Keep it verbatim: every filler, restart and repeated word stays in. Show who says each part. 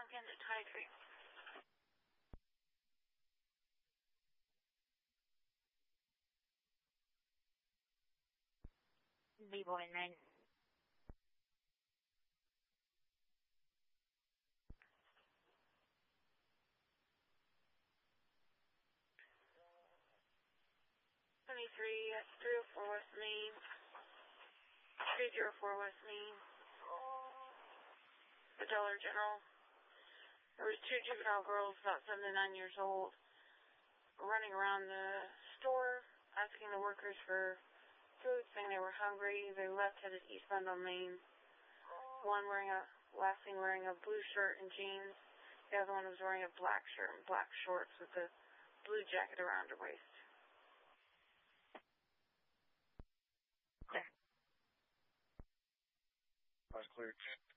Speaker 1: into twenty-three.
Speaker 2: B-boy nine.
Speaker 1: twenty-three, three oh four West Main. three oh four West Main. The Dollar General. There was two juvenile girls about seven to nine years old running around the store asking the workers for food, saying they were hungry. They left headed eastbound on Main. One wearing a, last thing wearing a blue shirt and jeans. The other one was wearing a black shirt and black shorts with a blue jacket around her waist.
Speaker 2: Clear.
Speaker 3: That's clear.